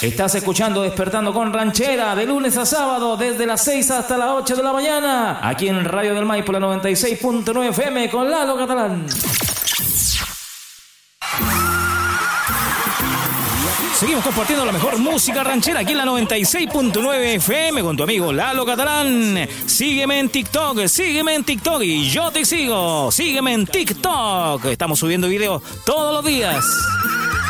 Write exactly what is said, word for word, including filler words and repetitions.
Estás escuchando Despertando con Ranchera de lunes a sábado desde las seis hasta las ocho de la mañana aquí en Radio del Maipo, la noventa y seis punto nueve F M con Lalo Catalán. Seguimos compartiendo la mejor música ranchera aquí en la noventa y seis punto nueve F M con tu amigo Lalo Catalán. Sígueme en TikTok, sígueme en TikTok y yo te sigo. Sígueme en TikTok. Estamos subiendo videos todos los días.